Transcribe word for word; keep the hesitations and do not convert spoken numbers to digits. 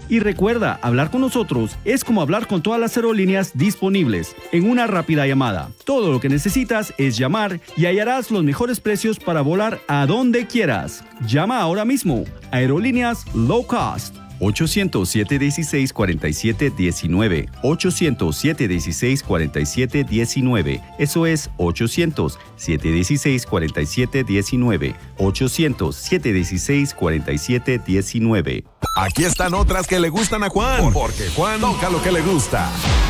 Y recuerda, hablar con nosotros es como hablar con todas las aerolíneas disponibles en una rápida llamada. Todo lo que necesitas es llamar y hallarás los mejores precios para volar a donde quieras. Llama ahora mismo. Aerolíneas Low Cost. ochocientos, siete dieciséis, cuarenta y siete diecinueve. ochocientos, siete dieciséis, cuarenta y siete diecinueve. Eso es ochocientos, siete dieciséis, cuarenta y siete diecinueve. ochocientos, siete dieciséis, cuarenta y siete diecinueve. Aquí están otras que le gustan a Juan, porque Juan toca lo que le gusta.